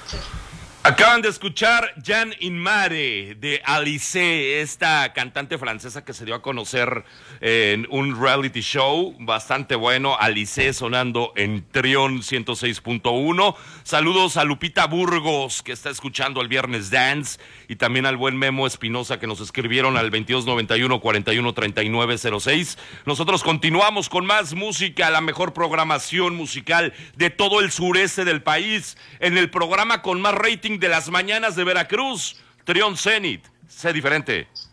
Acaban de escuchar Jan in Mare de Alice, esta cantante francesa que se dio a conocer en un reality show bastante bueno. Alice sonando en Trión 106.1. Saludos a Lupita Burgos, que está escuchando el Viernes Dance, y también al buen Memo Espinosa, que nos escribieron al 2291-413906. Nosotros continuamos con más música, la mejor programación musical de todo el sureste del país, en el programa con más rating de las mañanas de Veracruz, Trión Zenit. Sé diferente.